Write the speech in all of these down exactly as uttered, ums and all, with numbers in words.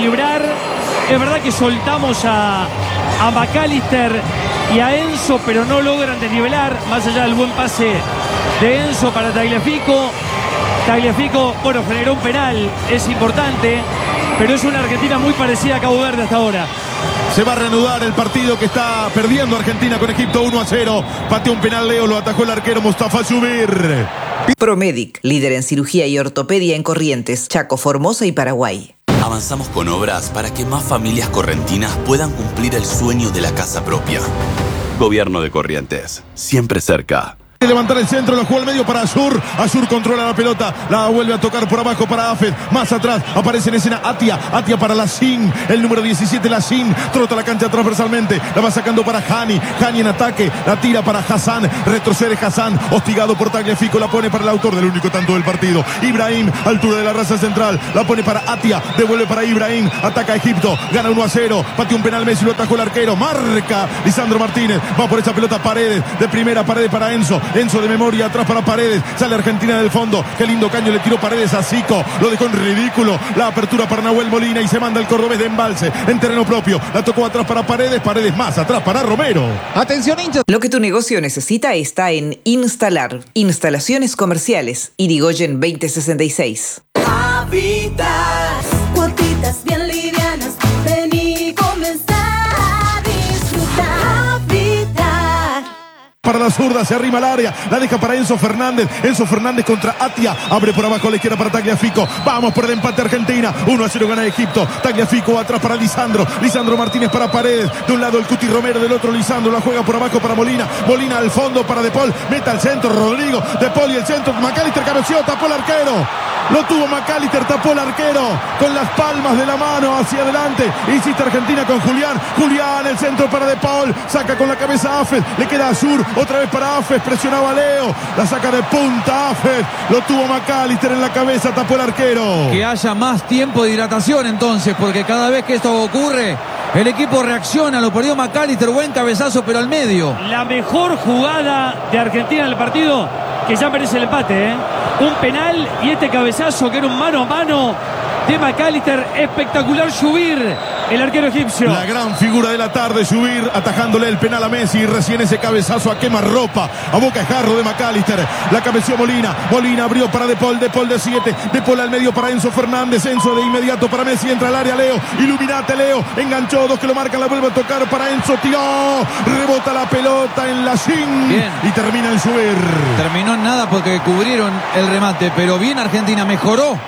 equilibrar. Es verdad que soltamos a, a McAllister y a Enzo, pero no logran desnivelar, más allá del buen pase de Enzo para Tagliafico. Tagliafico, bueno, generó un penal, es importante, pero es una Argentina muy parecida a Cabo Verde hasta ahora. Se va a reanudar el partido que está perdiendo Argentina con Egipto uno a cero. Pateó un penal Leo, lo atajó el arquero Mustafa Zubir. Promedic, líder en cirugía y ortopedia en Corrientes, Chaco, Formosa y Paraguay. Avanzamos con obras para que más familias correntinas puedan cumplir el sueño de la casa propia. Gobierno de Corrientes, siempre cerca. Levantar el centro, lo jugó al medio para Azur. Azur controla la pelota, la vuelve a tocar por abajo para Afed. Más atrás aparece en escena Atia. Atia para Lacín, el número diecisiete Lacín. Trota la cancha transversalmente, la va sacando para Hani. Hani en ataque, la tira para Hassan. Retrocede Hassan, hostigado por Tagliafico. La pone para el autor del único tanto del partido, Ibrahim, altura de la raza central. La pone para Atia, devuelve para Ibrahim. Ataca a Egipto, gana uno a cero. Pateó un penal Messi, lo atajó el arquero. Marca Lisandro Martínez, va por esa pelota Paredes. De primera, Paredes para Enzo. Enzo de memoria, atrás para Paredes. Sale Argentina del fondo. Qué lindo caño le tiró Paredes a Zico. Lo dejó en ridículo. La apertura para Nahuel Molina y se manda el cordobés de embalse en terreno propio. La tocó atrás para Paredes. Paredes más atrás para Romero. Atención, hinchas. Lo que tu negocio necesita está en Instalar. Instalaciones comerciales. Irigoyen veinte sesenta y seis. Habitas. Cuotitas bien livianas. Vení, comenzar a disfrutar. Para la zurda, se arrima al área, la deja para Enzo Fernández. Enzo Fernández contra Atia, abre por abajo a la izquierda para Tagliafico. Vamos por el empate Argentina, uno a cero gana Egipto. Tagliafico atrás para Lisandro, Lisandro Martínez para Paredes. De un lado el Cuti Romero, del otro Lisandro, la juega por abajo para Molina. Molina al fondo para De Paul, meta al centro Rodrigo, De Paul y el centro. McAllister cabeció, tapó el arquero. Lo tuvo McAllister, tapó el arquero con las palmas de la mano hacia adelante. Insiste Argentina con Julián. Julián, el centro para De Paul. Saca con la cabeza a Afed. Le queda a Azur. Otra vez para Afed. Presionaba a Leo. La saca de punta Afed. Lo tuvo McAllister en la cabeza. Tapó el arquero. Que haya más tiempo de hidratación entonces, porque cada vez que esto ocurre, el equipo reacciona. Lo perdió McAllister. Buen cabezazo, pero al medio. La mejor jugada de Argentina en el partido, que ya merece el empate, ¿eh? Un penal y este cabezazo que era un mano a mano de McAllister. Espectacular Zubir, el arquero egipcio. La gran figura de la tarde, Zubir, atajándole el penal a Messi. Recién ese cabezazo a quemarropa, a boca de jarro de McAllister. La cabeció Molina. Molina abrió para De Paul. De Paul de siete. De Paul al medio para Enzo Fernández. Enzo de inmediato para Messi. Entra al área Leo. Iluminate Leo. Enganchó, dos que lo marcan. La vuelve a tocar para Enzo. Tiró. Rebota la pelota en la shin. Bien. Y termina en Zubir. Terminó en nada porque cubrieron el remate, pero bien Argentina, mejoró.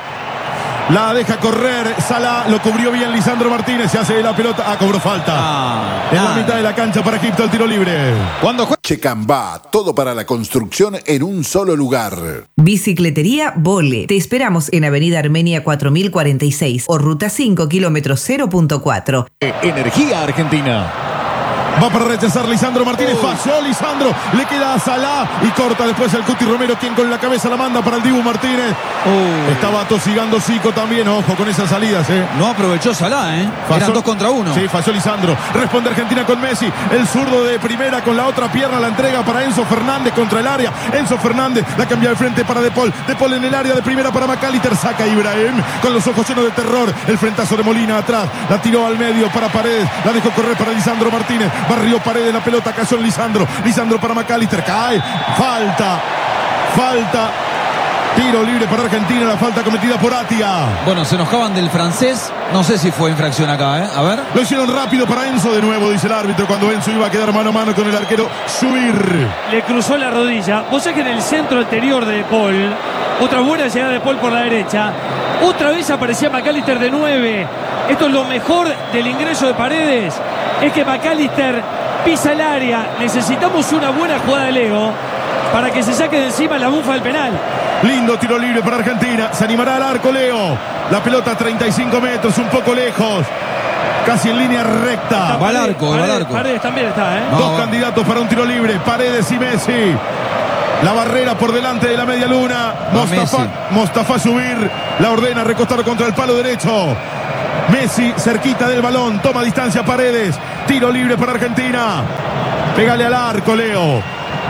La deja correr Salah, lo cubrió bien Lisandro Martínez, se hace la pelota, ah, cobró falta. Ah, en ah. la mitad de la cancha para Egipto, el tiro libre. Cuando juega Checambá, todo para la construcción en un solo lugar. Bicicletería Vole. Te esperamos en Avenida Armenia cuatro mil cuarenta y seis o Ruta cinco, kilómetro cero punto cuatro. Energía Argentina. Va para rechazar Lisandro Martínez. Oh. Falló Lisandro. Le queda a Salah. Y corta después el Cuti Romero, quien con la cabeza la manda para el Dibu Martínez. Oh. Estaba tosigando Zico también. Ojo con esas salidas, ¿eh? No aprovechó Salah, ¿eh? Falló. Eran dos contra uno. Sí, falló Lisandro. Responde Argentina con Messi. El zurdo de primera con la otra pierna. La entrega para Enzo Fernández contra el área. Enzo Fernández la cambia de frente para De Paul. De Paul en el área de primera para McAllister. Saca Ibrahim con los ojos llenos de terror. El frentazo de Molina atrás. La tiró al medio para Paredes. La dejó correr para Lisandro Martínez. Barrió Paredes, la pelota cayó en Lisandro. Lisandro para McAllister, cae. Falta, falta. Tiro libre para Argentina, la falta cometida por Atia. Bueno, se enojaban del francés. No sé si fue infracción acá, ¿eh? A ver. Lo hicieron rápido para Enzo de nuevo, dice el árbitro, cuando Enzo iba a quedar mano a mano con el arquero Zubir. Le cruzó la rodilla. Vos sabés que en el centro anterior de De Paul, otra buena llegada de De Paul por la derecha. Otra vez aparecía McAllister de nueve. Esto es lo mejor del ingreso de Paredes. Es que McAllister pisa el área. Necesitamos una buena jugada de Leo para que se saque de encima la bufa del penal. Lindo tiro libre para Argentina. Se animará al arco Leo. La pelota a treinta y cinco metros, un poco lejos. Casi en línea recta. Va al arco, va al arco. Paredes también está, ¿eh? No, Dos va. candidatos para un tiro libre. Paredes y Messi. La barrera por delante de la media luna. Mustafa, Mustafa Zubir la ordena recostar contra el palo derecho. Messi cerquita del balón. Toma distancia Paredes. Tiro libre para Argentina. Pégale al arco, Leo.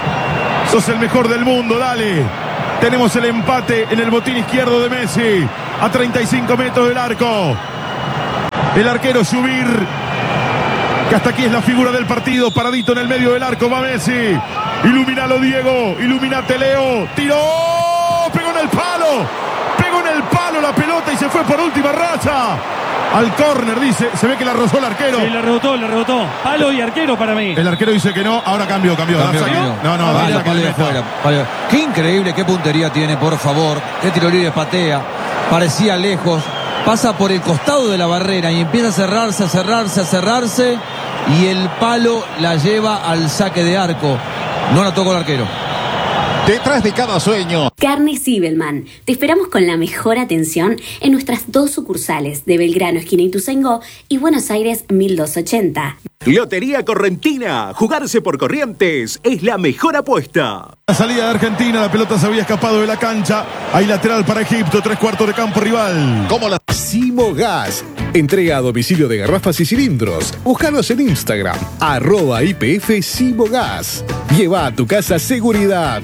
Sos el mejor del mundo, dale. Tenemos el empate en el botín izquierdo de Messi. A treinta y cinco metros del arco. El arquero Subir, que hasta aquí es la figura del partido, paradito en el medio del arco, va Messi. Ilumínalo, Diego, iluminate, Leo. Tiró, pegó en el palo, pegó en el palo la pelota y se fue por última racha. Al córner, dice, se ve que la rozó el arquero. Sí, la rebotó, la rebotó. Palo y arquero para mí. El arquero dice que no, ahora cambió, cambió. Cambió, ¿Saque? cambió. No, no, Ah, dale, la que palo le de meta. afuera, palo. Qué increíble, qué puntería tiene, por favor. Qué tiro libre patea. Parecía lejos. Pasa por el costado de la barrera y empieza a cerrarse, a cerrarse, a cerrarse. Y el palo la lleva al saque de arco. No la tocó el arquero. Detrás de cada sueño. Carnes Zibelman. Te esperamos con la mejor atención en nuestras dos sucursales de Belgrano, esquina Ituzaingó, y Buenos Aires mil doscientos ochenta. Lotería Correntina. Jugarse por Corrientes es la mejor apuesta. La salida de Argentina, la pelota se había escapado de la cancha. Hay lateral para Egipto, tres cuartos de campo rival. Como la Simogas. Entrega a domicilio de garrafas y cilindros. Búscanos en Instagram, arroba I P F Simogas. Lleva a tu casa seguridad.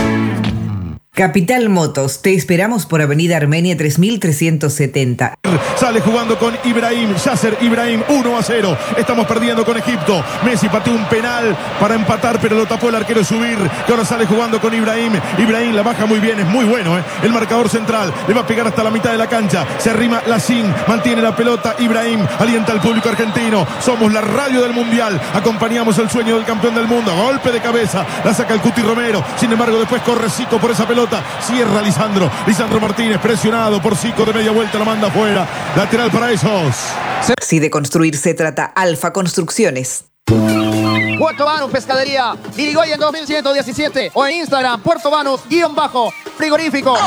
Capital Motos, te esperamos por Avenida Armenia tres mil trescientos setenta. Sale jugando con Ibrahim, Yasser Ibrahim, uno a cero. Estamos perdiendo con Egipto. Messi pateó un penal para empatar, pero lo tapó el arquero Subir, que ahora sale jugando con Ibrahim. Ibrahim la baja muy bien, es muy bueno, ¿eh? El marcador central le va a pegar hasta la mitad de la cancha. Se arrima Lacín, mantiene la pelota. Ibrahim alienta al público argentino. Somos la radio del Mundial. Acompañamos el sueño del campeón del mundo. Golpe de cabeza, la saca el Cuti Romero. Sin embargo, después corre Zico por esa pelota. Cierra Lisandro. Lisandro Martínez, presionado por Zico, de media vuelta la manda afuera. Lateral para esos. Si de construir se trata, Alfa Construcciones. Puerto Banus Pescadería, Irigoyen dos mil ciento diecisiete o en Instagram, Puerto Banus, guión bajo, frigorífico.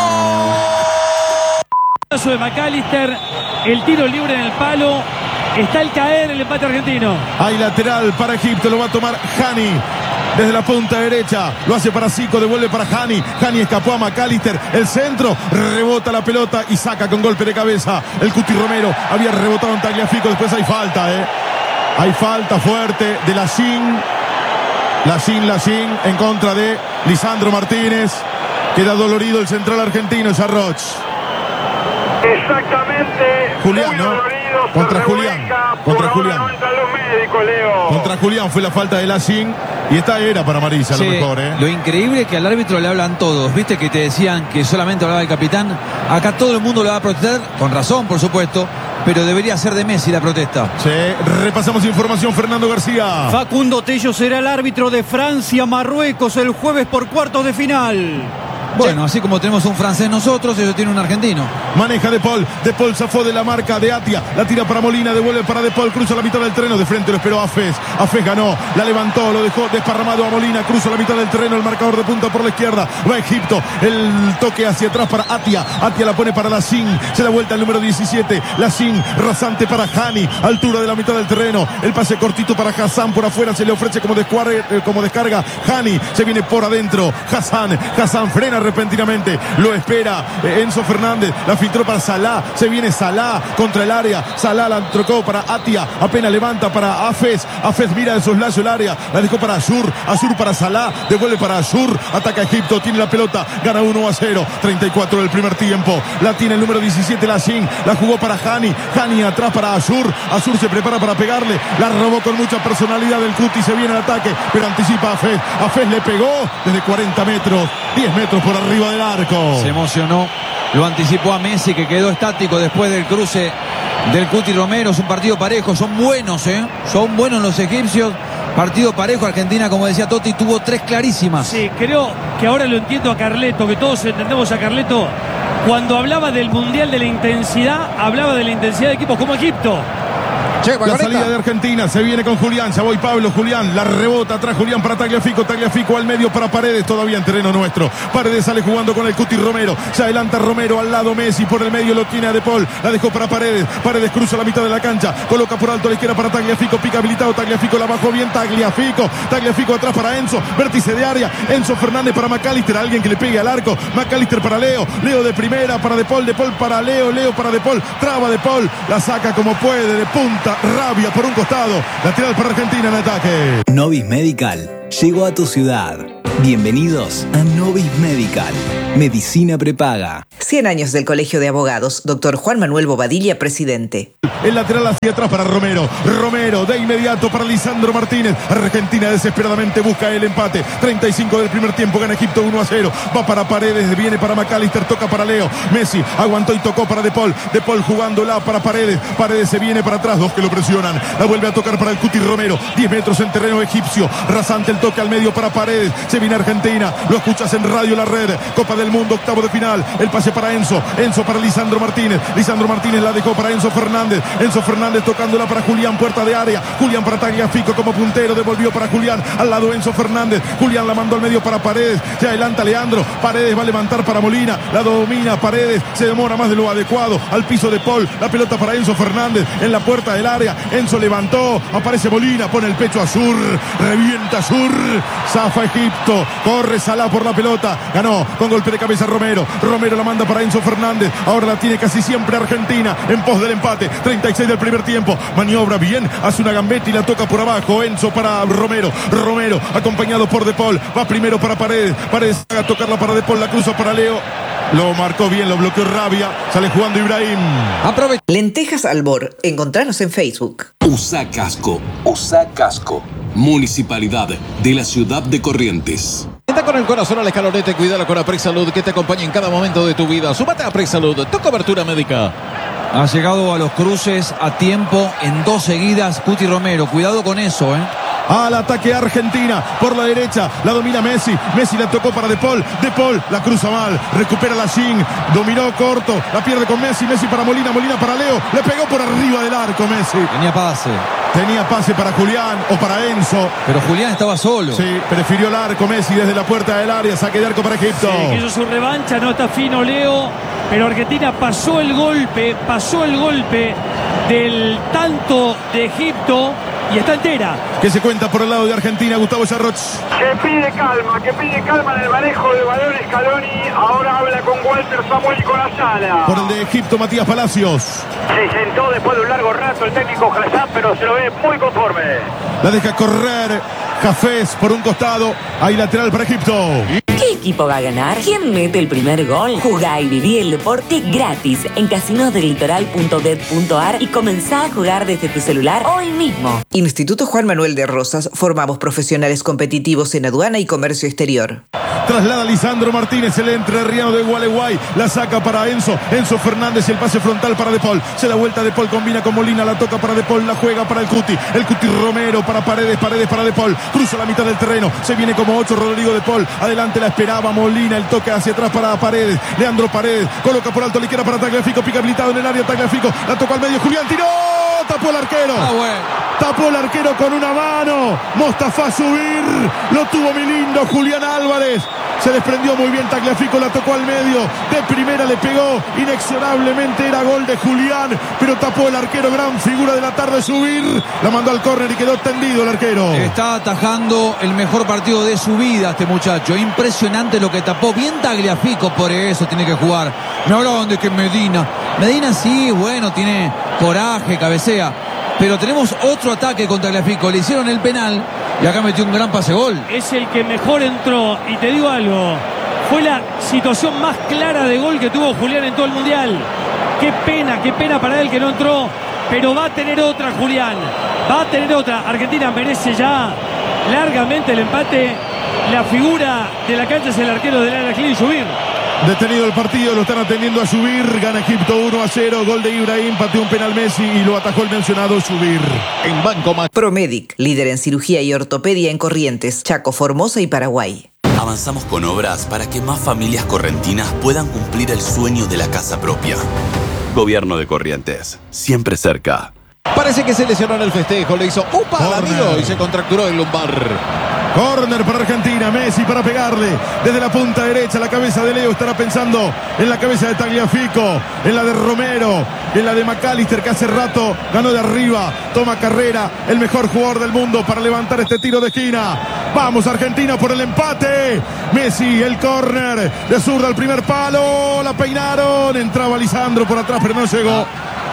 Paso de McAllister, el tiro libre en el palo. Está al caer el empate argentino. Hay lateral para Egipto, lo va a tomar Hani. Desde la punta derecha, lo hace para Zico, devuelve para Hani. Hani escapó a McAllister, el centro, rebota la pelota y saca con golpe de cabeza. El Cuti Romero había rebotado en Tagliafico, después hay falta, ¿eh? Hay falta fuerte de Lacín. Lacín, Lacín en contra de Lisandro Martínez. Queda dolorido el central argentino, Sarroch. Exactamente. Julián, ¿no? Contra Julián. Contra Julián. Médicos, Leo. Contra Julián fue la falta de Lacín. Y esta era para Marisa, Sí, lo mejor, ¿eh? Lo increíble es que al árbitro le hablan todos. Viste que te decían que solamente hablaba el capitán. Acá todo el mundo lo va a protestar, con razón, por supuesto. Pero debería ser de Messi la protesta. Sí, repasamos información, Fernando García. Facundo Tello será el árbitro de Francia-Marruecos el jueves por cuartos de final. Bueno, así como tenemos un francés nosotros, ellos tienen un argentino. Maneja De Paul. De Paul zafó de la marca de Atia. La tira para Molina, devuelve para De Paul. Cruza la mitad del terreno. De frente lo esperó Afes. Afes ganó. La levantó, lo dejó desparramado a Molina. Cruza la mitad del terreno. El marcador de punta por la izquierda. Va Egipto. El toque hacia atrás para Atia. Atia la pone para Lacín. Se da vuelta el número diecisiete. Lacín rasante para Hani. Altura de la mitad del terreno. El pase cortito para Hassan. Por afuera se le ofrece como, descuarre, eh, como descarga. Hani se viene por adentro. Hassan. Hassan frena repentinamente, lo espera eh, Enzo Fernández, la filtró para Salah, se viene Salah contra el área, Salah la trocó para Atia, apenas levanta para Afes, Afes mira de soslayo el área, la dejó para Azur, Azur para Salah, devuelve para Azur, ataca Egipto, tiene la pelota, gana uno a cero, treinta y cuatro del primer tiempo, la tiene el número diecisiete, Lacín, la jugó para Hani, Hani atrás para Azur, Azur se prepara para pegarle, la robó con mucha personalidad del Cuti, se viene el ataque, pero anticipa a Afes, Afes le pegó desde cuarenta metros, diez metros por arriba del arco. Se emocionó, lo anticipó a Messi, que quedó estático después del cruce del Cuti Romero. Es un partido parejo, son buenos, ¿eh? Son buenos los egipcios. Partido parejo, Argentina, como decía Totti, tuvo tres clarísimas. Sí, creo que ahora lo entiendo a Carleto, que todos entendemos a Carleto. Cuando hablaba del Mundial de la intensidad, hablaba de la intensidad de equipos como Egipto. Che, la salida de Argentina, se viene con Julián, ya voy Pablo, Julián, la rebota atrás Julián para Tagliafico, Tagliafico al medio para Paredes, todavía en terreno nuestro, Paredes sale jugando con el Cuti Romero, se adelanta Romero al lado Messi, por el medio lo tiene a De Paul, la dejó para Paredes, Paredes cruza la mitad de la cancha, coloca por alto a la izquierda para Tagliafico, pica habilitado, Tagliafico la bajó bien, Tagliafico, Tagliafico atrás para Enzo, vértice de área, Enzo Fernández para McAllister, alguien que le pegue al arco, McAllister para Leo, Leo de primera para De Paul, De Paul para Leo, Leo para De Paul, traba De Paul, la saca como puede, de punta, Rabia por un costado, lateral para Argentina en ataque. Novis Medical llegó a tu ciudad. Bienvenidos a Novis Medical, medicina prepaga. cien años del Colegio de Abogados, doctor Juan Manuel Bobadilla, presidente. El lateral hacia atrás para Romero. Romero de inmediato para Lisandro Martínez. Argentina desesperadamente busca el empate. treinta y cinco del primer tiempo, gana Egipto uno a cero. Va para Paredes, viene para McAllister, toca para Leo. Messi aguantó y tocó para De Paul. De Paul jugándola para Paredes. Paredes se viene para atrás, dos que lo presionan. La vuelve a tocar para el Cuti Romero. diez metros en terreno egipcio. Rasante el toque al medio para Paredes. Se viene Argentina. Lo escuchas en Radio La Red. Copa del Mundo, octavo de final. El pase para Enzo. Enzo para Lisandro Martínez. Lisandro Martínez la dejó para Enzo Fernández. Enzo Fernández tocándola para Julián, puerta de área. Julián para Tagliafico como puntero. Devolvió para Julián. Al lado Enzo Fernández. Julián la mandó al medio para Paredes. Se adelanta Leandro. Paredes va a levantar para Molina. La domina Paredes. Se demora más de lo adecuado. Al piso de Paul. La pelota para Enzo Fernández. En la puerta del área. Enzo levantó. Aparece Molina. Pone el pecho a Sur. Revienta Sur. Zafa Egipto. Corre Salah por la pelota. Ganó con golpe de cabeza Romero. Romero la manda para Enzo Fernández. Ahora la tiene casi siempre Argentina. En pos del empate. treinta y seis del primer tiempo. Maniobra bien. Hace una gambeta y la toca por abajo. Enzo para Romero. Romero acompañado por De Paul. Va primero para Paredes. Paredes a tocarla para De Paul. La cruza para Leo. Lo marcó bien, lo bloqueó Rabia. Sale jugando Ibrahim. Aprove- Lentejas Albor. Encontranos en Facebook. Usa casco. Usa casco. Municipalidad de la ciudad de Corrientes. Está con el corazón al escalonete, cuídalo con APRESalud que te acompaña en cada momento de tu vida. Súmate a APRESalud, tu cobertura médica. Ha llegado a los cruces a tiempo en dos seguidas Cuti Romero. Cuidado con eso, ¿eh? Al ataque Argentina por la derecha, la domina Messi. Messi la tocó para De Paul. De Paul la cruza mal, recupera la Shin, dominó corto, la pierde con Messi. Messi para Molina, Molina para Leo. Le pegó por arriba del arco Messi. Tenía pase. Tenía pase para Julián o para Enzo. Pero Julián estaba solo. Sí, prefirió el arco Messi desde la puerta del área. Saque de arco para Egipto. Sí, quiso su revancha, no está fino Leo. Pero Argentina pasó el golpe, pasó el golpe del tanto de Egipto y está entera. Que se cuenta por el lado de Argentina, Gustavo Sarroch. Que pide calma, que pide calma en el manejo del balón Scaloni. Ahora habla con Walter Samuel y con Ayala. Por el de Egipto, Matías Palacios. Se sentó después de un largo rato el técnico Hassan, pero se lo ve muy conforme. La deja correr Jafés por un costado. Hay lateral para Egipto. ¿Qué equipo va a ganar? ¿Quién mete el primer gol? Jugá y viví el deporte gratis en casinos del litoral punto bet punto ar y comenzá a jugar desde tu celular hoy mismo. Instituto Juan Manuel de Rosas. Formamos profesionales competitivos en aduana y comercio exterior. Traslada Lisandro Martínez, el entrerriano de Gualeguay. La saca para Enzo. Enzo Fernández y el pase frontal para De Paul. Se da vuelta De Paul, combina con Molina. La toca para De Paul, la juega para el Cuti. El Cuti Romero para Paredes, Paredes para De Paul. Cruza la mitad del terreno. Se viene como ocho Rodrigo De Paul. Adelante la esperaba Molina. El toque hacia atrás para Paredes. Leandro Paredes. Coloca por alto la izquierda para Tagliafico. Pica habilitado en el área Tagliafico. La tocó al medio. Julián tiró. Tapó el arquero. Ah, bueno. Tapó el arquero con una mano. Mostafa a subir. Lo tuvo mi lindo Julián Álvarez. Se desprendió muy bien Tagliafico, la tocó al medio. De primera le pegó. Inexorablemente era gol de Julián. Pero tapó el arquero, gran figura de la tarde subir. La mandó al córner y quedó tendido el arquero. Está atajando el mejor partido de su vida este muchacho. Impresionante lo que tapó. Bien Tagliafico, por eso tiene que jugar. Me hablaban de que Medina. Medina sí, bueno, tiene coraje, cabecea. Pero tenemos otro ataque contra Tagliafico. Le hicieron el penal y acá metió un gran pase gol. Es el que mejor entró. Y te digo algo, fue la situación más clara de gol que tuvo Julián en todo el Mundial. Qué pena, qué pena para él que no entró. Pero va a tener otra Julián. Va a tener otra. Argentina merece ya largamente el empate. La figura de la cancha es el arquero del Al Ahly, subir. Detenido el partido, lo están atendiendo a subir. Gana Egipto uno a cero. Gol de Ibrahim, pateó un penal Messi y lo atajó el mencionado subir. En Banco Más. Promedic, líder en cirugía y ortopedia en Corrientes, Chaco, Formosa y Paraguay. Avanzamos con obras para que más familias correntinas puedan cumplir el sueño de la casa propia. Gobierno de Corrientes, siempre cerca. Parece que se lesionó en el festejo, le hizo upa al amigo y se contracturó el lumbar. Corner para Argentina, Messi para pegarle desde la punta derecha. La cabeza de Leo estará pensando en la cabeza de Tagliafico, en la de Romero, en la de McAllister, que hace rato ganó de arriba. Toma carrera el mejor jugador del mundo para levantar este tiro de esquina. Vamos Argentina por el empate. Messi, el córner de zurda al primer palo. La peinaron, entraba Lisandro por atrás pero no llegó.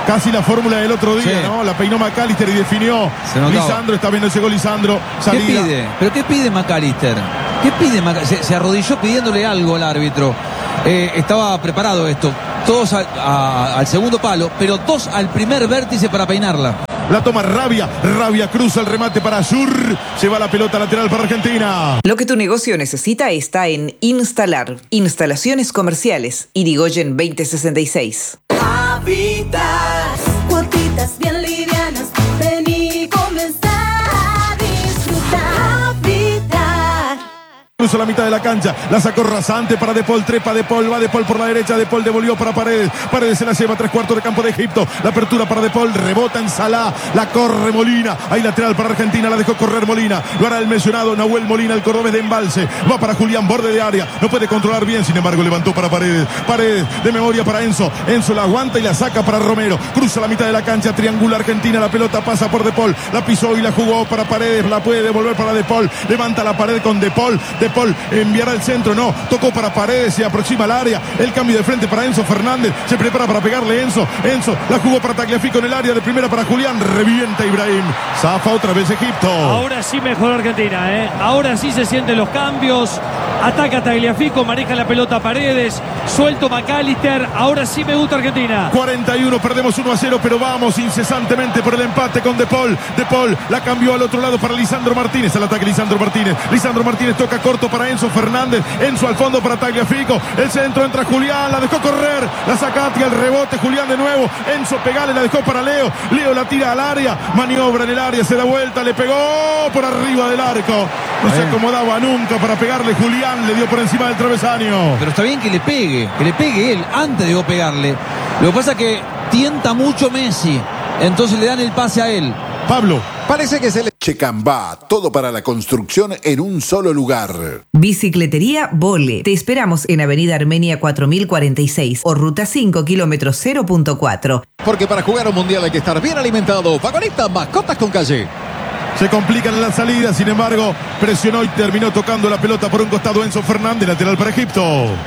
Casi la fórmula del otro día, Sí. ¿no? La peinó McAllister y definió. Se notaba. Lisandro, está viendo ese gol Lisandro. ¿Qué Salida. pide? ¿Pero qué pide McAllister? ¿Qué pide McAllister? Se, se arrodilló pidiéndole algo al árbitro. Eh, estaba preparado esto. Todos a- a- al segundo palo, pero dos al primer vértice para peinarla. La toma Rabia. Rabia cruza el remate para Sur. Se va la pelota lateral para Argentina. Lo que tu negocio necesita está en Instalar. Instalaciones comerciales. Irigoyen veinte sesenta y seis. Habitas, cuotitas bien livianas, ven y comenzá a disfrutar. Habitat. Cruza la mitad de la cancha, la sacó rasante para De Paul, trepa De Paul, va De Paul por la derecha, De Paul devolvió para Paredes, Paredes se la lleva a tres cuartos de campo de Egipto, la apertura para De Paul, rebota en Salah, la corre Molina, hay lateral para Argentina, la dejó correr Molina, lo hará el mencionado Nahuel Molina, el cordobés de Embalse, va para Julián, borde de área, no puede controlar bien, sin embargo levantó para Paredes, Paredes de memoria para Enzo, Enzo la aguanta y la saca para Romero, cruza la mitad de la cancha, triangula Argentina, la pelota pasa por De Paul, la pisó y la jugó para Paredes, la puede devolver para De Paul, levanta la pared con De Paul, De Paul enviará al centro, no, tocó para Paredes, se aproxima al área, el cambio de frente para Enzo Fernández, se prepara para pegarle Enzo, Enzo, la jugó para Tagliafico en el área, de primera para Julián, revienta Ibrahim, zafa otra vez Egipto. Ahora sí mejor Argentina, ¿eh? Ahora sí se sienten los cambios. Ataca Tagliafico, maneja la pelota Paredes, suelto McAllister. Ahora sí me gusta Argentina. cuarenta y uno, perdemos uno a cero, pero vamos incesantemente por el empate con De Paul. De Paul la cambió al otro lado para Lisandro Martínez. Al ataque Lisandro Martínez. Lisandro Martínez toca corto para Enzo Fernández. Enzo al fondo para Tagliafico. El centro entra Julián, la dejó correr. La saca Atia, el rebote. Julián de nuevo. Enzo pegale, la dejó para Leo. Leo la tira al área. Maniobra en el área, se da vuelta, le pegó por arriba del arco. No se acomodaba nunca para pegarle Julián. Le dio por encima del travesaño. Pero está bien que le pegue, que le pegue él antes de pegarle. Lo que pasa es que tienta mucho Messi. Entonces le dan el pase a él. Pablo. Parece que se le... Checambá, todo para la construcción en un solo lugar. Bicicletería Vole. Te esperamos en Avenida Armenia cuatro mil cuarenta y seis o Ruta cinco, kilómetro cero punto cuatro. Porque para jugar un mundial hay que estar bien alimentado. Vagonista Mascotas con Calle. Se complican en la salida, sin embargo, presionó y terminó tocando la pelota por un costado Enzo Fernández, lateral para Egipto.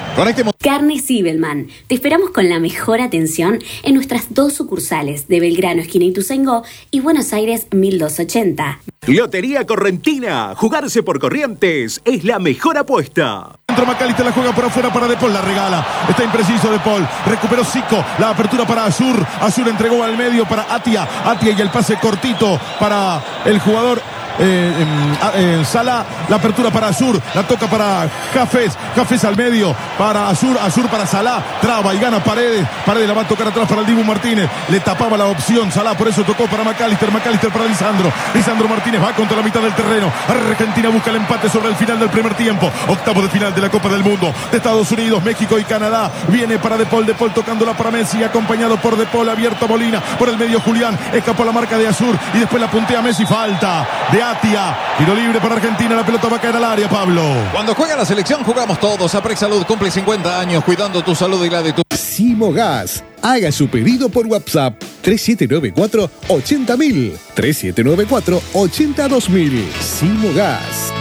Carne Sibelman. Te esperamos con la mejor atención en nuestras dos sucursales de Belgrano, esquina Ituzaingó, y Buenos Aires mil doscientos ochenta. Lotería Correntina. Jugarse por Corrientes es la mejor apuesta. Dentro McAllister la juega por afuera para De Paul, la regala. Está impreciso De Paul. Recuperó Zico. La apertura para Azur. Azur entregó al medio para Atia. Atia y el pase cortito para el jugador. Eh, eh, Salah, la apertura para Azur, la toca para Jafes, Jafes al medio para Azur, Azur para Salah, traba y gana Paredes, Paredes la va a tocar atrás para el Dibu Martínez, le tapaba la opción Salah, por eso tocó para McAllister, McAllister para Lisandro, Lisandro Martínez va contra la mitad del terreno, Argentina busca el empate sobre el final del primer tiempo, octavo de final de la Copa del Mundo, de Estados Unidos, México y Canadá, viene para De Paul, De Paul tocándola para Messi, acompañado por De Paul, abierto a Molina, por el medio Julián, escapó la marca de Azur y después la puntea Messi, falta de Atia, tiro libre para Argentina, la pelota va a caer al área, Pablo. Cuando juega la selección jugamos todos. Aprex Salud cumple cincuenta años cuidando tu salud y la de tu... Simogas. Haga su pedido por WhatsApp tres siete nueve cuatro, ochenta mil, tres siete nueve cuatro, ochenta dos mil. Simogas.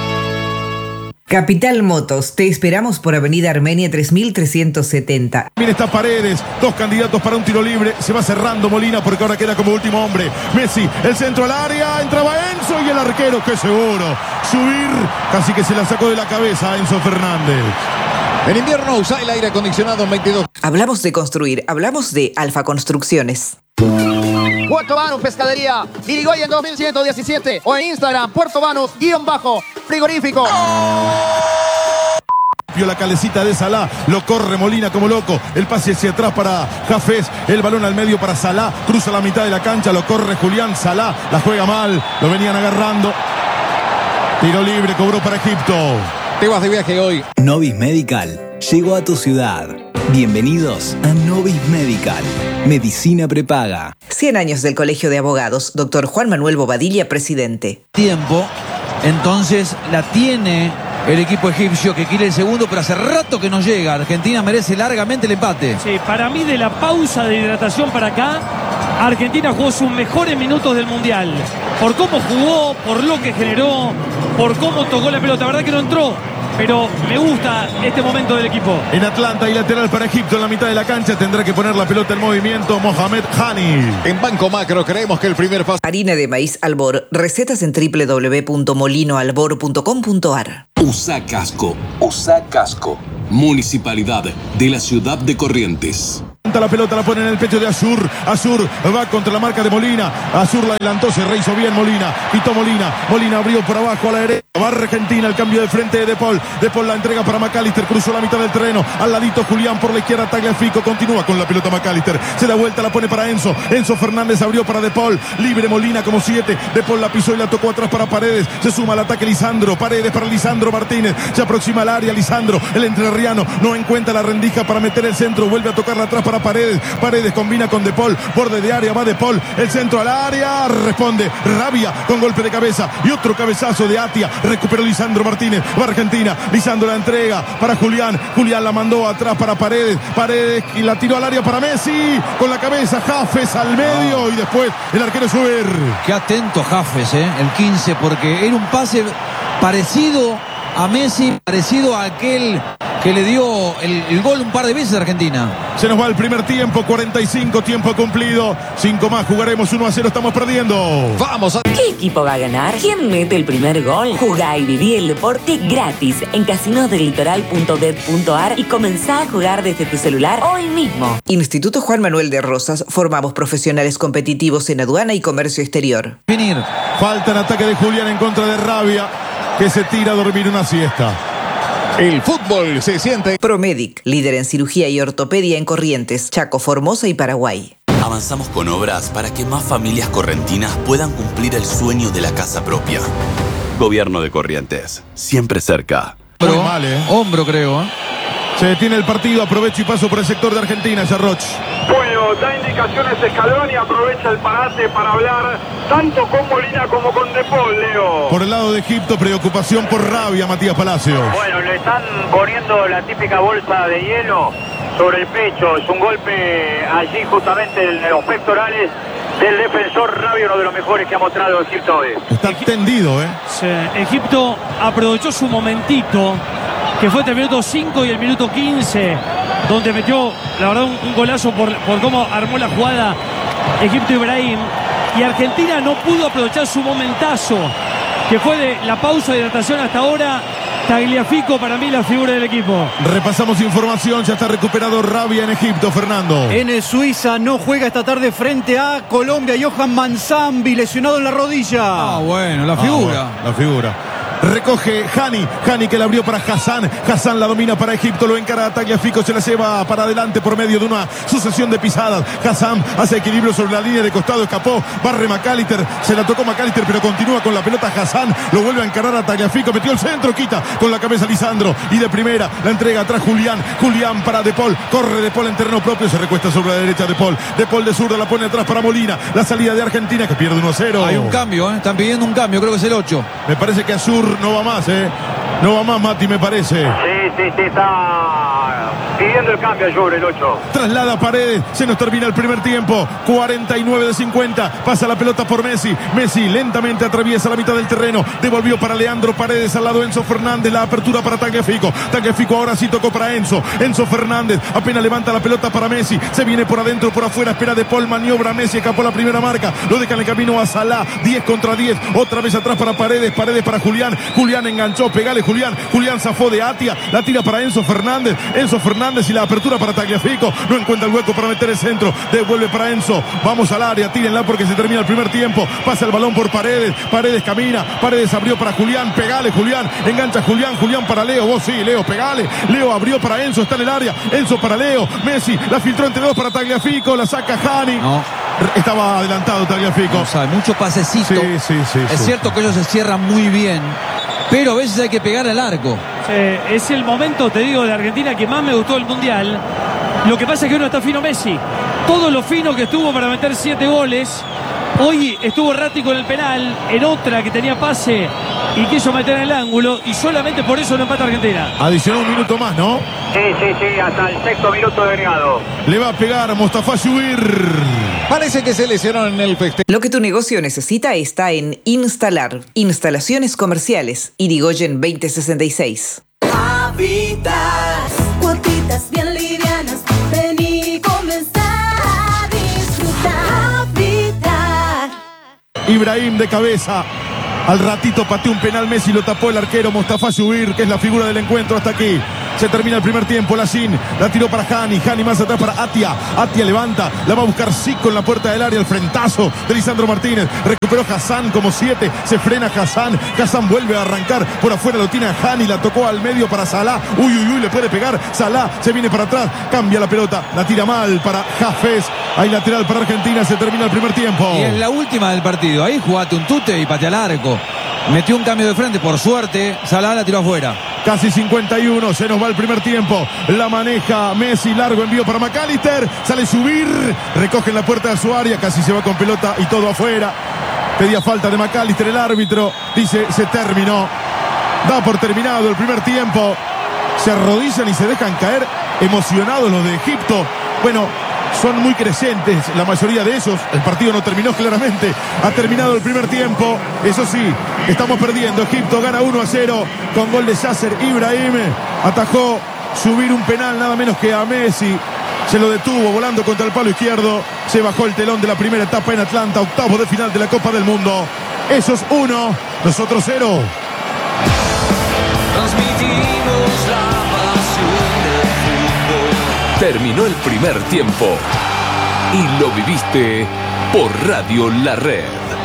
Capital Motos, te esperamos por Avenida Armenia tres mil trescientos setenta. Bien está Paredes, dos candidatos para un tiro libre, se va cerrando Molina porque ahora queda como último hombre. Messi, el centro al área, entraba Enzo y el arquero, qué seguro. Subir, casi que se la sacó de la cabeza a Enzo Fernández. En invierno usa el aire acondicionado en veintidós. Hablamos de construir, hablamos de Alfa Construcciones. Puerto Banús Pescadería, Irigoyen dos mil ciento diecisiete o en Instagram, Puerto Banús, guión bajo, frigorífico. Vio la calecita de Salah, lo corre Molina como loco, el pase hacia atrás para Jafes, el balón al medio para Salah, cruza la mitad de la cancha, lo corre Julián, Salah, la juega mal, lo venían agarrando, tiro libre, cobró para Egipto. Te vas de viaje hoy. Novis Medical llegó a tu ciudad. Bienvenidos a Novis Medical. Medicina prepaga. cien años del Colegio de Abogados. Doctor Juan Manuel Bobadilla, presidente. Tiempo, entonces la tiene el equipo egipcio que quiere el segundo, pero hace rato que no llega. Argentina merece largamente el empate. Sí, para mí de la pausa de hidratación para acá, Argentina jugó sus mejores minutos del Mundial. Por cómo jugó, por lo que generó, por cómo tocó la pelota. La verdad que no entró, pero me gusta este momento del equipo. En Atlanta y lateral para Egipto en la mitad de la cancha tendrá que poner la pelota en movimiento Mohamed Hani. En Banco Macro creemos que el primer paso... Harina de maíz Albor. Recetas en doble u doble u doble u punto molino albor punto com punto ar. Usa casco. Usa casco. Municipalidad de la ciudad de Corrientes. La pelota la pone en el pecho de Azur. Azur va contra la marca de Molina. Azur la adelantó, se rehizo bien Molina. Quitó Molina. Molina abrió por abajo a la derecha. Va Argentina, el cambio de frente de De Paul. De Paul la entrega para McAllister. Cruzó la mitad del terreno. Al ladito Julián por la izquierda. Tagliafico continúa con la pelota McAllister. Se da vuelta, la pone para Enzo. Enzo Fernández abrió para De Paul. Libre Molina como siete. De Paul la pisó y la tocó atrás para Paredes. Se suma al ataque Lisandro. Paredes para Lisandro Martínez. Se aproxima al área Lisandro. El entrerriano no encuentra la rendija para meter el centro. Vuelve a tocarla atrás para Paredes. Paredes combina con De Paul. Borde de área, va De Paul. El centro al área. Responde Rabia con golpe de cabeza. Y otro cabezazo de Atia. Recuperó Lisandro Martínez. Va Argentina. Lisandro la entrega para Julián. Julián la mandó atrás para Paredes. Paredes y la tiró al área para Messi. Con la cabeza Jafes al medio. Oh. Y después el arquero Suber. Qué atento Jafes, ¿eh? El quince, porque era un pase parecido a Messi, parecido a aquel que le dio el, el gol un par de veces a Argentina. Se nos va el primer tiempo, cuarenta y cinco, tiempo cumplido. cinco más, jugaremos uno a cero, estamos perdiendo. Vamos a... ¿Qué equipo va a ganar? ¿Quién mete el primer gol? Jugá y viví el deporte gratis en casinos del litoral punto det punto ar y comenzá a jugar desde tu celular hoy mismo. Instituto Juan Manuel de Rosas. Formamos profesionales competitivos en aduana y comercio exterior. Venir. Falta en ataque de Julián en contra de Rabia, que se tira a dormir una siesta. El fútbol se siente. Promedic, líder en cirugía y ortopedia en Corrientes, Chaco, Formosa y Paraguay. Avanzamos con obras para que más familias correntinas puedan cumplir el sueño de la casa propia. Gobierno de Corrientes, siempre cerca. Hombro, mal, ¿eh? hombro creo, ¿eh? Se detiene el partido, aprovecho y paso por el sector de Argentina, Yarroch. Bueno, da indicaciones Scaloni, aprovecha el parate para hablar tanto con Molina como con De Paul, Leo. Por el lado de Egipto, preocupación por Rabia, Matías Palacios. Bueno, le están poniendo la típica bolsa de hielo sobre el pecho. Es un golpe allí justamente en los pectorales del defensor Rabia, uno de los mejores que ha mostrado Egipto hoy. Está tendido, ¿eh? Sí, Egipto aprovechó su momentito, que fue entre el minuto cinco y el minuto quince, donde metió, la verdad, un, un golazo por, por cómo armó la jugada Egipto Ibrahim. Y Argentina no pudo aprovechar su momentazo, que fue de la pausa de hidratación hasta ahora. Tagliafico, para mí, la figura del equipo. Repasamos información, ya está recuperado Rabia en Egipto, Fernando. En Suiza no juega esta tarde frente a Colombia. Johan Manzambi, lesionado en la rodilla. Ah, bueno, la figura. Ah, bueno, la figura. Recoge Hani, Hani que la abrió para Hassan, Hassan la domina para Egipto, lo encara a Tagliafico, se la lleva para adelante por medio de una sucesión de pisadas. Hassan hace equilibrio sobre la línea de costado, escapó, barre McAllister, se la tocó McAllister, pero continúa con la pelota Hassan, lo vuelve a encarar a Tagliafico, metió el centro, quita con la cabeza Lisandro, y de primera la entrega atrás Julián, Julián para De Paul, corre De Paul en terreno propio, se recuesta sobre la derecha De Paul, De Paul de zurda la pone atrás para Molina, la salida de Argentina que pierde uno a cero. Hay un cambio, ¿eh? Están pidiendo un cambio, creo que es el ocho. Me parece que Azur no va más, ¿eh? No va más, Mati, me parece. Sí, sí, sí, está pidiendo el cambio sobre el ocho. Traslada Paredes, se nos termina el primer tiempo. cuarenta y nueve de cincuenta. Pasa la pelota por Messi. Messi lentamente atraviesa la mitad del terreno. Devolvió para Leandro Paredes, al lado Enzo Fernández. La apertura para Tagliafico. Tagliafico ahora sí tocó para Enzo. Enzo Fernández apenas levanta la pelota para Messi. Se viene por adentro, por afuera. Espera De Paul, maniobra Messi. Escapó la primera marca. Lo deja en el camino a Salah. diez contra diez. Otra vez atrás para Paredes. Paredes para Julián. Julián enganchó. Pegale Julián. Julián zafó de Atia. La tira para Enzo Fernández. Enzo Fernández y la apertura para Tagliafico. No encuentra el hueco para meter el centro. Devuelve para Enzo. Vamos al área. Tírenla porque se termina el primer tiempo. Pasa el balón por Paredes. Paredes camina. Paredes abrió para Julián. Pegale Julián. Engancha Julián. Julián para Leo. Vos sí, Leo. Pegale. Leo abrió para Enzo. Está en el área. Enzo para Leo. Messi la filtró entre dos para Tagliafico. La saca Hani. No. Estaba adelantado Tagliafico. O sea, mucho pasecito. Sí, sí, sí. Es sí. cierto que ellos se cierran muy bien, pero a veces hay que pegar al arco. Sí, es el momento, te digo, de Argentina que más me gustó el Mundial. Lo que pasa es que uno está fino Messi. Todo lo fino que estuvo para meter siete goles. Hoy estuvo errático en el penal, en otra que tenía pase y quiso meter en el ángulo, y solamente por eso no empata Argentina. Adicionó un minuto más, ¿no? Sí, sí, sí, hasta el sexto minuto de agregado. Le va a pegar Mostafa Shubir. Parece que se lesionaron en el festejo. Lo que tu negocio necesita está en Instalar. Instalaciones comerciales. Irigoyen veinte sesenta y seis. Habitat, cuotitas bien livianas, ven y comenzá a disfrutar. Habitat. Ibrahim de cabeza. Al ratito pateó un penal Messi, lo tapó el arquero Mostafa Zubir, que es la figura del encuentro hasta aquí. Se termina el primer tiempo, Lacín la tiró para Hani, Hani más atrás para Atia, Atia levanta, la va a buscar Zico en la puerta del área, el frentazo de Lisandro Martínez, recuperó Hassan como siete, se frena Hassan, Hassan vuelve a arrancar, por afuera lo tiene a Hani, la tocó al medio para Salah, uy uy uy, le puede pegar, Salah se viene para atrás, cambia la pelota, la tira mal para Hafez, hay lateral para Argentina, se termina el primer tiempo. Y es la última del partido, ahí jugate un tute y patea al arco. Metió un cambio de frente, por suerte, Salah la tiró afuera. Casi cincuenta y uno, se nos va el primer tiempo. La maneja Messi, largo envío para McAllister. Sale Zubir, recoge en la puerta de su área, casi se va con pelota y todo afuera. Pedía falta de McAllister, el árbitro dice se terminó. Da por terminado el primer tiempo. Se arrodillan y se dejan caer emocionados los de Egipto. Bueno, son muy crecientes la mayoría de ellos. El partido no terminó claramente. Ha terminado el primer tiempo. Eso sí, estamos perdiendo. Egipto gana uno a cero con gol de Yasser Ibrahim. Atajó Zubir un penal nada menos que a Messi. Se lo detuvo volando contra el palo izquierdo. Se bajó el telón de la primera etapa en Atlanta. Octavos de final de la Copa del Mundo. Esos uno, nosotros cero. Transmitimos la pasión del fútbol. Terminó el primer tiempo y lo viviste por Radio La Red.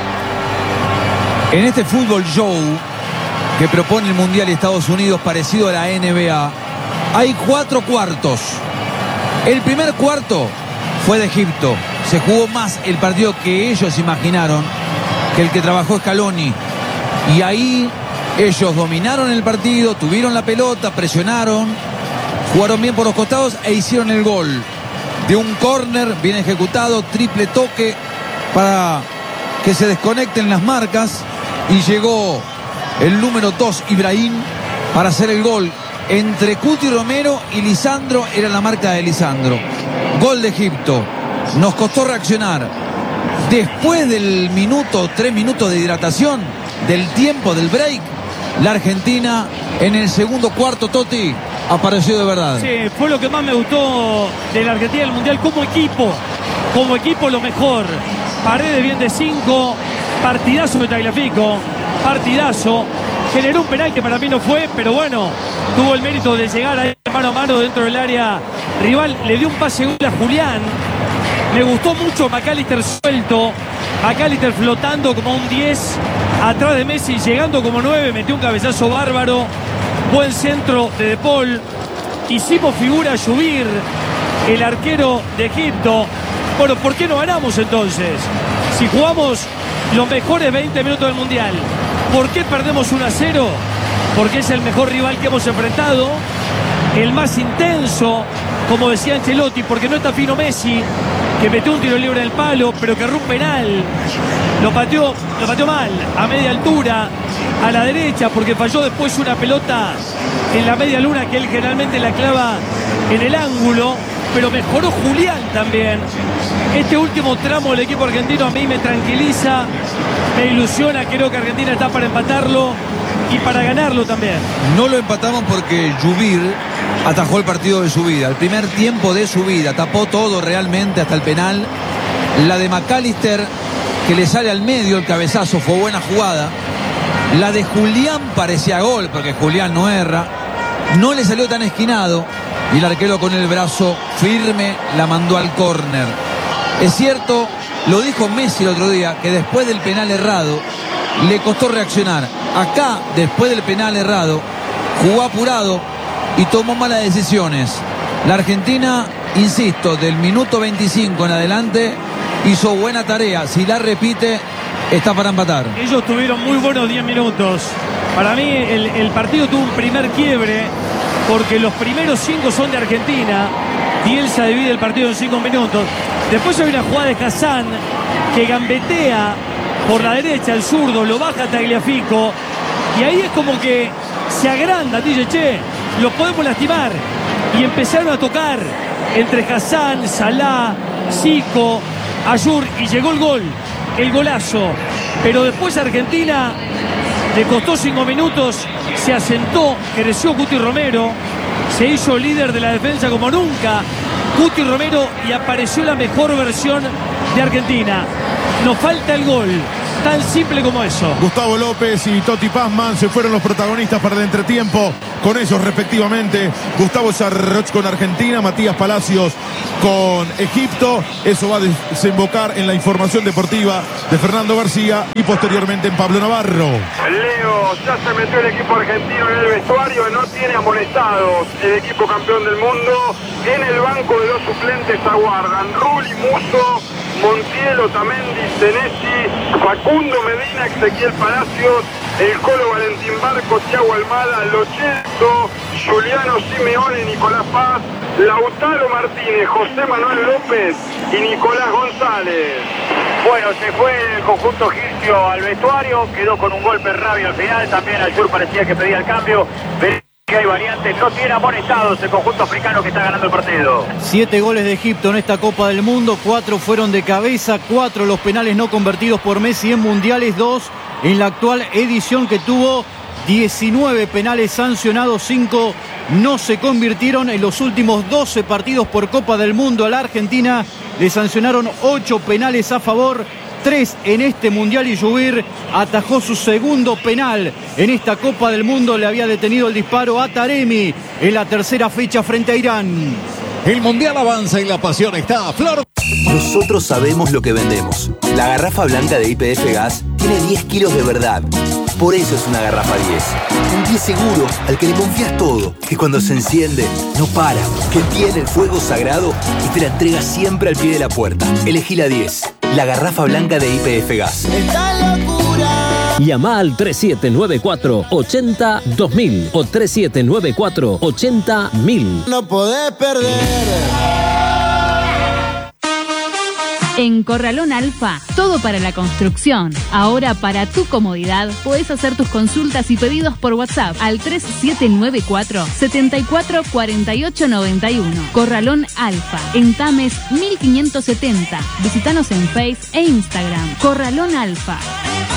En este fútbol show que propone el Mundial y Estados Unidos parecido a la N B A, hay cuatro cuartos. El primer cuarto fue de Egipto. Se jugó más el partido que ellos imaginaron que el que trabajó Scaloni. Y ahí ellos dominaron el partido, tuvieron la pelota, presionaron, jugaron bien por los costados e hicieron el gol. De un córner bien ejecutado, triple toque para que se desconecten las marcas. Y llegó el número dos, Ibrahim, para hacer el gol. Entre Cuti Romero y Lisandro era la marca de Lisandro. Gol de Egipto. Nos costó reaccionar. Después del minuto, tres minutos de hidratación, del tiempo del break, la Argentina en el segundo cuarto, Totti, apareció de verdad. Sí, fue lo que más me gustó de la Argentina del Mundial como equipo. Como equipo lo mejor. Paredes bien de cinco. Partidazo de Tagliafico. Partidazo. Generó un penal que para mí no fue, pero bueno, tuvo el mérito de llegar ahí mano a mano dentro del área rival. Le dio un pase gol a Julián. Me gustó mucho McAllister suelto. McAllister flotando como un diez. Atrás de Messi, llegando como nueve. Metió un cabezazo bárbaro. Buen centro de De Paul. Hicimos figura a Zubir, el arquero de Egipto. Bueno, ¿por qué no ganamos entonces? Si jugamos los mejores veinte minutos del Mundial, ¿por qué perdemos uno a cero? Porque es el mejor rival que hemos enfrentado, el más intenso, como decía Ancelotti, porque no está fino Messi, que metió un tiro libre en el palo, pero que erró un penal. Lo pateó, lo pateó mal, a media altura, a la derecha, porque falló después una pelota en la media luna que él generalmente la clava en el ángulo. Pero mejoró Julián también. Este último tramo del equipo argentino a mí me tranquiliza, me ilusiona. Creo que Argentina está para empatarlo y para ganarlo también. No lo empatamos porque Zubir atajó el partido de su vida, el primer tiempo de su vida, tapó todo realmente hasta el penal. La de McAllister, que le sale al medio el cabezazo, fue buena jugada. La de Julián parecía gol, porque Julián no erra. No le salió tan esquinado y el arquero con el brazo firme la mandó al córner. Es cierto, lo dijo Messi el otro día, que después del penal errado le costó reaccionar. Acá, después del penal errado, jugó apurado y tomó malas decisiones. La Argentina, insisto, del minuto veinticinco en adelante hizo buena tarea. Si la repite, está para empatar. Ellos tuvieron muy buenos diez minutos. Para mí el, el partido tuvo un primer quiebre, porque los primeros cinco son de Argentina. Bielsa divide el partido en cinco minutos. Después hay una jugada de Hassan que gambetea por la derecha, el zurdo, lo baja Tagliafico. Y ahí es como que se agranda, dice, che, lo podemos lastimar. Y empezaron a tocar entre Hassan, Salah, Zico, Ayur y llegó el gol, el golazo. Pero después Argentina le costó cinco minutos, se asentó, creció Cuti Romero, se hizo líder de la defensa como nunca Cuti Romero y apareció la mejor versión de Argentina. Nos falta el gol. Tan simple como eso. Gustavo López y Totti Pazman se fueron los protagonistas para el entretiempo. Con ellos respectivamente Gustavo Sarroch con Argentina, Matías Palacios con Egipto. Eso va a desembocar en la información deportiva de Fernando García y posteriormente en Pablo Navarro. Leo, ya se metió el equipo argentino en el vestuario, no tiene amonestados el equipo campeón del mundo. En el banco de los suplentes aguardan Rulli, Musso, Montiel, Otamendi, Senesi, Facundo Medina, Ezequiel Palacios, el Colo Valentín Barco, Thiago Almada, Lochelso, Juliano Simeone, Nicolás Paz, Lautaro Martínez, José Manuel López y Nicolás González. Bueno, se fue el conjunto egipcio al vestuario, quedó con un golpe rabio al final, también Ayur parecía que pedía el cambio. Que hay variantes, no tiene amonestados el conjunto africano que está ganando el partido. Siete goles de Egipto en esta Copa del Mundo, cuatro fueron de cabeza, cuatro los penales no convertidos por Messi en mundiales, dos en la actual edición que tuvo diecinueve penales sancionados, cinco no se convirtieron. En los últimos doce partidos por Copa del Mundo a la Argentina le sancionaron ocho penales a favor, tres en este Mundial y Yubir atajó su segundo penal en esta Copa del Mundo. Le había detenido el disparo a Taremi en la tercera fecha frente a Irán. El Mundial avanza y la pasión está a flor. Nosotros sabemos lo que vendemos. La garrafa blanca de Y P F Gas tiene diez kilos de verdad. Por eso es una garrafa diez. Un diez seguro al que le confías todo. Que cuando se enciende, no para. Que tiene el fuego sagrado y te la entrega siempre al pie de la puerta. Elegí la diez. La garrafa blanca de Y P F Gas. ¡Esta locura! Llama al tres siete nueve cuatro, ocho cero, dos mil o tres siete nueve cuatro, ocho cero, mil. No podés perder. En Corralón Alfa, todo para la construcción. Ahora, para tu comodidad, podés hacer tus consultas y pedidos por WhatsApp al tres siete nueve cuatro, siete cuatro cuatro ocho nueve uno. Corralón Alfa, en Tames mil quinientos setenta. Visítanos en Face e Instagram. Corralón Alfa.